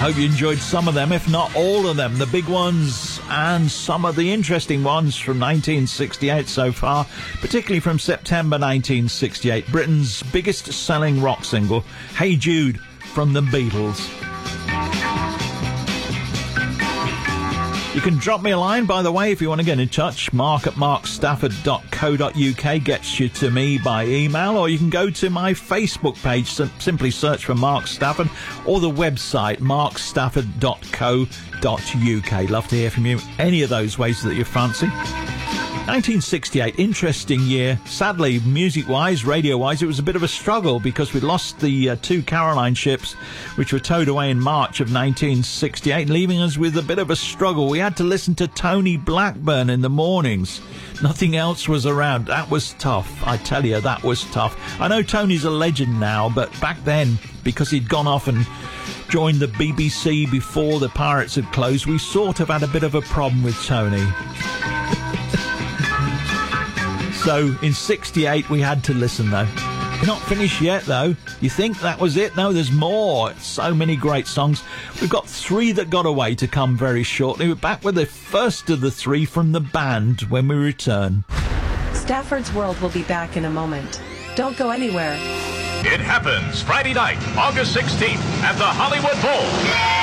hope you enjoyed some of them, if not all of them, the big ones and some of the interesting ones from 1968 so far, particularly from September 1968, Britain's biggest selling rock single, Hey Jude, from the Beatles. You can drop me a line, by the way, if you want to get in touch. mark@markstafford.co.uk gets you to me by email, or you can go to my Facebook page, simply search for Mark Stafford, or the website markstafford.co.uk. Love to hear from you, any of those ways that you fancy. 1968, interesting year. Sadly, music-wise, radio-wise, it was a bit of a struggle because we lost the two Caroline ships, which were towed away in March of 1968, leaving us with a bit of a struggle. We had to listen to Tony Blackburn in the mornings. Nothing else was around. That was tough. I tell you, that was tough. I know Tony's a legend now, but back then, because he'd gone off and joined the BBC before the Pirates had closed, we sort of had a bit of a problem with Tony. So in 68 we had to listen though. We're not finished yet though. You think that was it? No, there's more. So many great songs. We've got three that got away to come very shortly. We're back with the first of the three from the band when we return. Stafford's World will be back in a moment. Don't go anywhere. It happens Friday night, August 16th at the Hollywood Bowl.